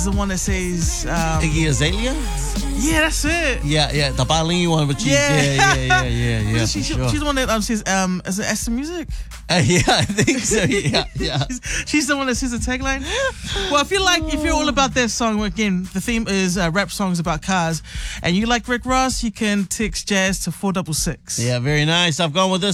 the one that says, Iggy Azalea? yeah, that's it. Yeah, the Baleen one, but yeah. She's for sure. the one that says, is it Esther Music? Yeah, I think so. Yeah. She's the one that says the tagline. Well, I feel like if you're all about that song, again, the theme is rap songs about cars, and you like Rick Ross, you can text Jazz to 466. Yeah, very nice. I've gone with this.